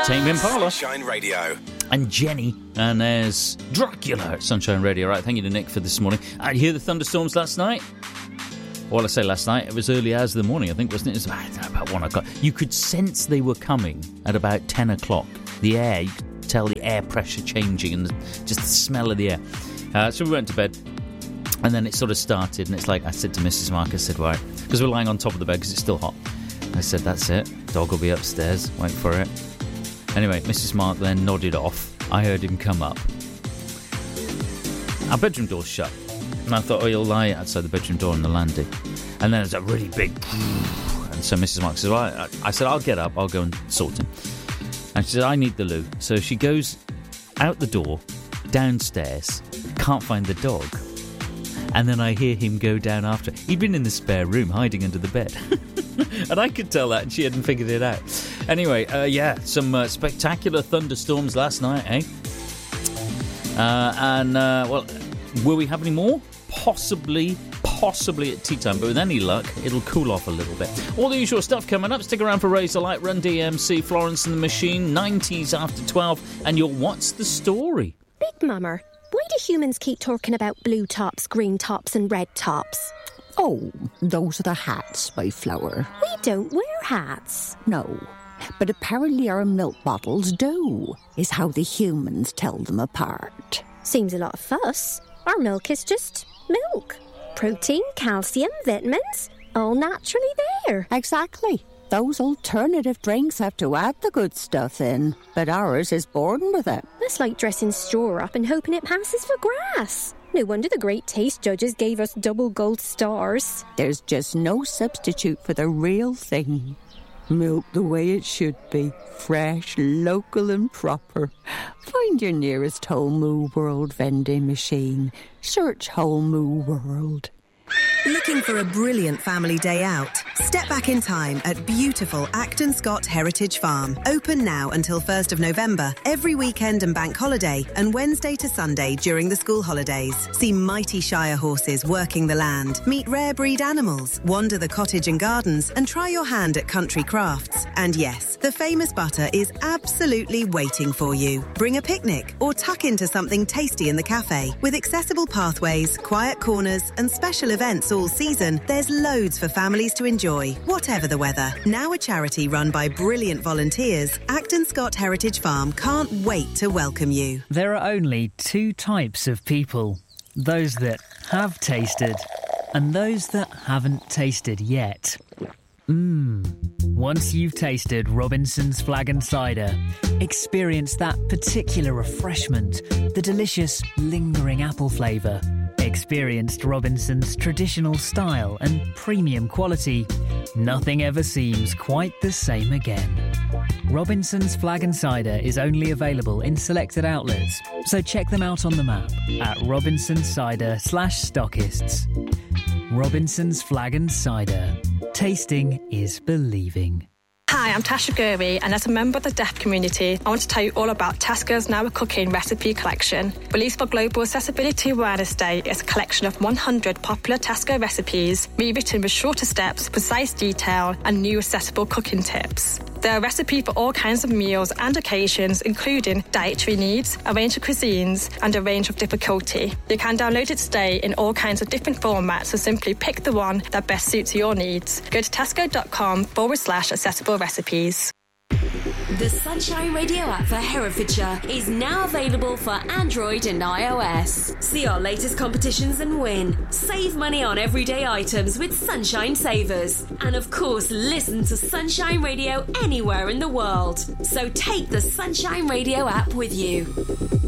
Tame Impala. Sunshine Radio. And Jenny. And there's Dracula at Sunshine Radio. Right, thank you to Nick for this morning. I hear the thunderstorms last night. Well, I say last night, it was early hours of the morning, I think, wasn't it? It was about 1 o'clock. You could sense they were coming at about 10 o'clock. The air, you could tell the air pressure changing and just the smell of the air. So we went to bed, and then it sort of started, and it's like, I said to Mrs. Mark, I said, right, because we're lying on top of the bed because it's still hot. I said, that's it, dog will be upstairs, wait for it. Anyway, Mrs. Mark then nodded off. I heard him come up. Our bedroom door's shut. And I thought, oh, you'll lie outside the bedroom door on the landing. And then there's a really big... And so Mrs. Mark says, well, I said, I'll get up, I'll go and sort him. And she said, I need the loo. So she goes out the door, downstairs, can't find the dog. And then I hear him go down after. He'd been in the spare room, hiding under the bed. And I could tell that, and she hadn't figured it out. Anyway, some spectacular thunderstorms last night, eh? Well, will we have any more? Possibly at tea time, but with any luck, it'll cool off a little bit. All the usual stuff coming up. Stick around for Razorlight, Run DMC, Florence and the Machine, 90s after 12, and your What's the Story? Big Mummer, why do humans keep talking about blue tops, green tops and red tops? Oh, those are the hats, my flower. We don't wear hats. No, but apparently our milk bottles do, is how the humans tell them apart. Seems a lot of fuss. Our milk is just milk. Protein, calcium, vitamins, all naturally there. Exactly. Those alternative drinks have to add the good stuff in, but ours is born with it. That's like dressing straw up and hoping it passes for grass. No wonder the great taste judges gave us double gold stars. There's just no substitute for the real thing. Milk the way it should be. Fresh, local and proper. Find your nearest Whole Moo World vending machine. Search Whole Moo World. Looking for a brilliant family day out? Step back in time at beautiful Acton Scott Heritage Farm. Open now until 1st of November, every weekend and bank holiday, and Wednesday to Sunday during the school holidays. See mighty Shire horses working the land, meet rare breed animals, wander the cottage and gardens, and try your hand at country crafts. And yes, the famous butter is absolutely waiting for you. Bring a picnic or tuck into something tasty in the cafe. With accessible pathways, quiet corners, and special events all season, there's loads for families to enjoy, whatever the weather. Now a charity run by brilliant volunteers, Acton Scott Heritage Farm can't wait to welcome you. There are only two types of people. Those that have tasted and those that haven't tasted yet. Once you've tasted Robinson's Flag and Cider, experience that particular refreshment, the delicious, lingering apple flavour. Experienced Robinson's traditional style and premium quality. Nothing ever seems quite the same again. Robinson's Flag and Cider is only available in selected outlets, so check them out on the map at robinsoncider/stockists. Robinson's Flag and Cider. Tasting is believing. Hi, I'm Tasha Gurry, and as a member of the deaf community, I want to tell you all about Tesco's Now a Cooking recipe collection. Released for Global Accessibility Awareness Day, it's a collection of 100 popular Tesco recipes, rewritten with shorter steps, precise detail, and new accessible cooking tips. There are recipes for all kinds of meals and occasions, including dietary needs, a range of cuisines, and a range of difficulty. You can download it today in all kinds of different formats, so simply pick the one that best suits your needs. Go to tesco.com/accessible recipes. The Sunshine Radio app for Herefordshire is now available for Android and iOS. See our latest competitions and win. Save money on everyday items with Sunshine Savers. And of course, listen to Sunshine Radio anywhere in the world. So take the Sunshine Radio app with you.